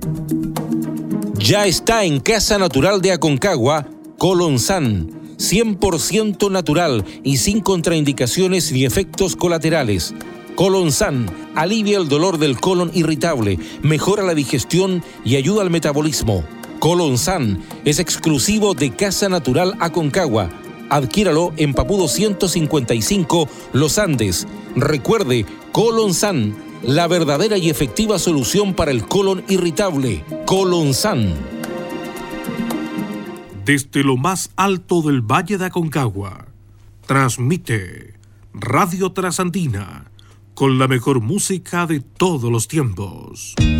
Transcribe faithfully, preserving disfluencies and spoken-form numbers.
Ya está en Casa Natural de Aconcagua, Colonsan, cien por ciento natural y sin contraindicaciones ni efectos colaterales. Colonsan alivia el dolor del colon irritable, mejora la digestión y ayuda al metabolismo. Colonsan es exclusivo de Casa Natural Aconcagua. Adquiéralo en Papudo ciento cincuenta y cinco, Los Andes. Recuerde, Colonsan, la verdadera y efectiva solución para el colon irritable. Colonsan. Desde lo más alto del Valle de Aconcagua, transmite Radio Trasandina, con la mejor música de todos los tiempos.